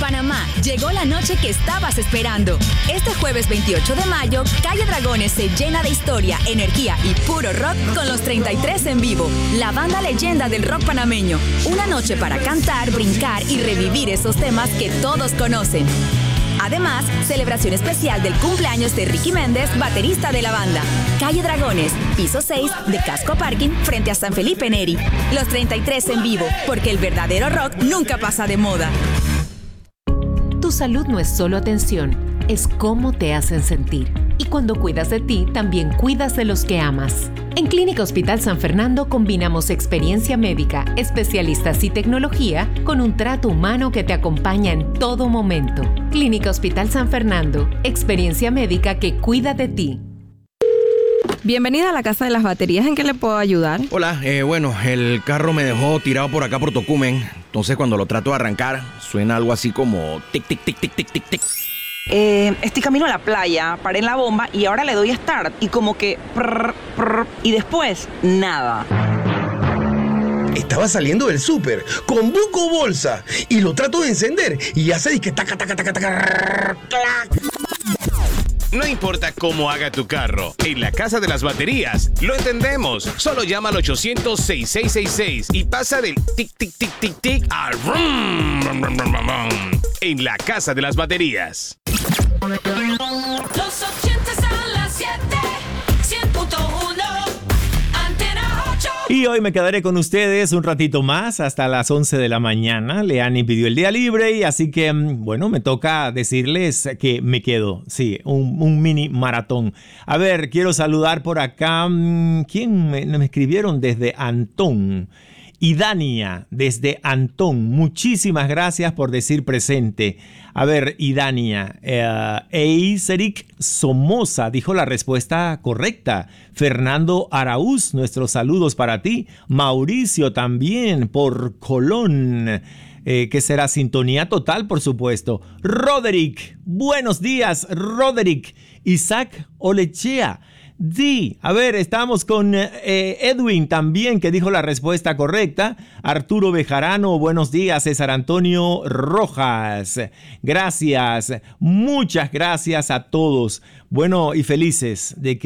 Panamá, llegó la noche que estabas esperando. Este jueves 28 de mayo, Calle Dragones se llena de historia, energía y puro rock con los 33 en vivo, la banda leyenda del rock panameño. Una noche para cantar, brincar y revivir esos temas que todos conocen. Además, celebración especial del cumpleaños de Ricky Méndez, baterista de la banda. Calle Dragones, piso 6 de Casco Parking, frente a San Felipe Neri. Los 33 en vivo, porque el verdadero rock nunca pasa de moda. Tu salud no es solo atención, es cómo te hacen sentir. Y cuando cuidas de ti, también cuidas de los que amas. En Clínica Hospital San Fernando combinamos experiencia médica, especialistas y tecnología con un trato humano que te acompaña en todo momento. Clínica Hospital San Fernando, experiencia médica que cuida de ti. Bienvenida a la Casa de las Baterías. ¿En qué le puedo ayudar? Hola, bueno, el carro me dejó tirado por acá por Tocumen. Entonces cuando lo trato de arrancar, suena algo así como tic, tic, tic, tic, tic, tic, tic. Estoy camino a la playa, paré en la bomba y ahora le doy a start y como que prr, prr, y después nada. Estaba saliendo del súper con buco bolsa y lo trato de encender y hace disque taca, taca, taca, taca, clac. No importa cómo haga tu carro, en la Casa de las Baterías lo entendemos. Solo llama al 800-6666 y pasa del tic, tic, tic, tic, tic al rum, rum, rum, rum, rum, en la Casa de las Baterías. Los 80 a las 7, 100.1, Antena 8. Y hoy me quedaré con ustedes un ratito más hasta las 11 de la mañana. Leani pidió el día libre y así que, bueno, me toca decirles que me quedo. Sí, un mini maratón. A ver, quiero saludar por acá. ¿Quién me escribieron? Desde Antón. Y Dania, desde Antón, muchísimas gracias por decir presente. A ver, Idania, Eiseric Somoza dijo la respuesta correcta. Fernando Araúz, nuestros saludos para ti. Mauricio también por Colón, que será sintonía total, por supuesto. Roderick, buenos días, Roderick. Isaac Olechea. Sí, a ver, estamos con Edwin también, que dijo la respuesta correcta. Arturo Bejarano, buenos días. César Antonio Rojas, gracias, muchas gracias a todos. Bueno, y felices de que